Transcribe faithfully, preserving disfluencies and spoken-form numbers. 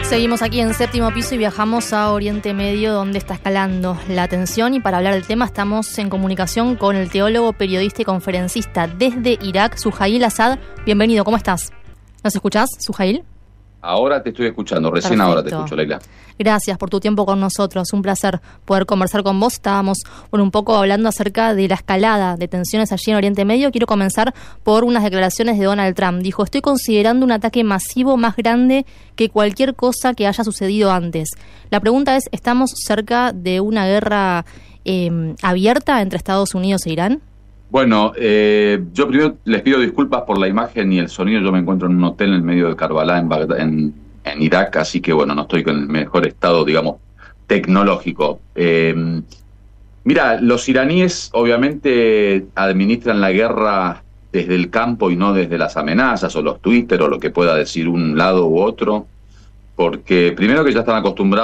Seguimos aquí en Séptimo Piso y viajamos a Oriente Medio, donde está escalando la tensión. Y para hablar del tema estamos en comunicación con el teólogo, periodista y conferencista desde Irak, Suhail Asad. Bienvenido, ¿cómo estás? ¿Nos escuchás, Suhail? Ahora te estoy escuchando, recién Perfecto. Ahora te escucho, Leila. Gracias por tu tiempo con nosotros, un placer poder conversar con vos. Estábamos bueno, un poco hablando acerca de la escalada de tensiones allí en Oriente Medio. Quiero comenzar por unas declaraciones de Donald Trump. Dijo: estoy considerando un ataque masivo más grande que cualquier cosa que haya sucedido antes. La pregunta es, ¿estamos cerca de una guerra eh, abierta entre Estados Unidos e Irán? Bueno, eh, yo primero les pido disculpas por la imagen y el sonido. Yo me encuentro en un hotel en el medio de Karbala, en, Bagdad, en, en Irak, así que bueno, no estoy con el mejor estado, digamos, tecnológico. Eh, mira, los iraníes obviamente administran la guerra desde el campo y no desde las amenazas o los Twitter o lo que pueda decir un lado u otro, porque primero que ya están acostumbrados